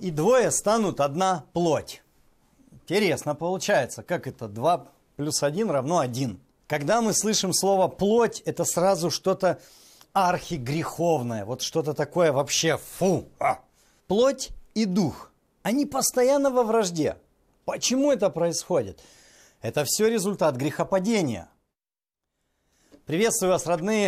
и двое станут одна плоть. Интересно получается, как это 2 плюс 1 равно 1. Когда мы слышим слово «плоть», это сразу что-то архигреховное, вот что-то такое вообще фу. Плоть и дух, они постоянно во вражде. Почему это происходит? Это все результат грехопадения. Приветствую вас, родные.